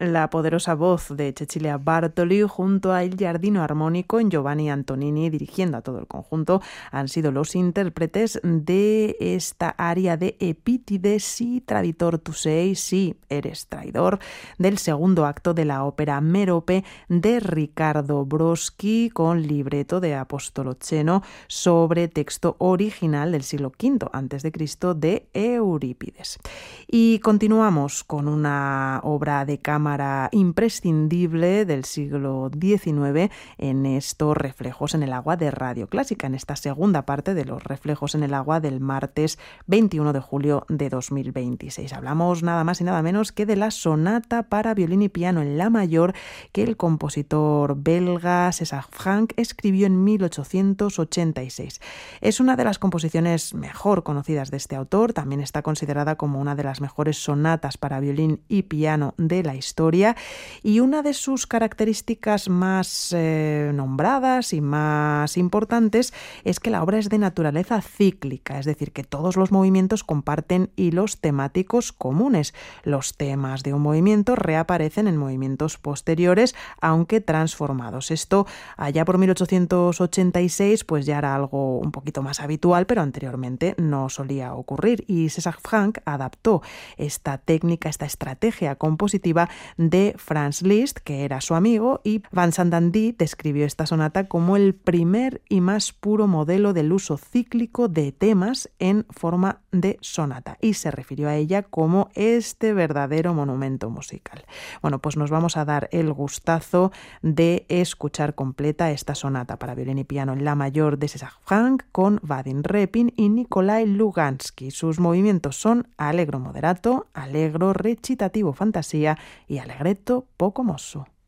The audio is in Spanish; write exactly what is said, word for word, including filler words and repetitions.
La poderosa voz de Cecilia Bartoli junto a El Giardino Armónico en Giovanni Antonini dirigiendo a todo el conjunto han sido los intérpretes de esta aria de Epítide, Si traditor tu sei, si eres traidor, del segundo acto de la ópera Merope de Riccardo Broschi con libreto de Apostolo Ceno sobre texto original del siglo quinto antes de Cristo de Eurípides. Y continuamos con una obra de cámara imprescindible del siglo diecinueve en estos reflejos en el agua de Radio Clásica, en esta segunda parte de los reflejos en el agua del martes veintiuno de julio de dos mil veintiséis. Hablamos nada más y nada menos que de la sonata para violín y piano en la mayor que el compositor belga César Franck escribió en mil ochocientos ochenta y seis. Es una de las composiciones mejor conocidas de este autor, también está considerada como una de las mejores sonatas para violín y piano de la historia, y una de sus características más eh, nombradas y más importantes es que la obra es de naturaleza cíclica, es decir, que todos los movimientos comparten hilos temáticos comunes. Los temas de un movimiento reaparecen en movimientos posteriores, aunque transformados. Esto allá por mil ochocientos ochenta y seis pues ya era algo un poquito más habitual, pero anteriormente no solía ocurrir, y César Franck adaptó esta técnica, esta estrategia compositiva de Franz Liszt, que era su amigo, y Vincent Dandy describió esta sonata como el primer y más puro modelo del uso cíclico de temas en forma de sonata, y se refirió a ella como este verdadero monumento musical. Bueno, pues nos vamos a dar el gustazo de escuchar completa esta sonata para violín y piano en la mayor de César Franck con Vadim Repin y Nikolai Lugansky. Sus movimientos son allegro moderato, allegro recitativo fantasía y allegretto poco mosso.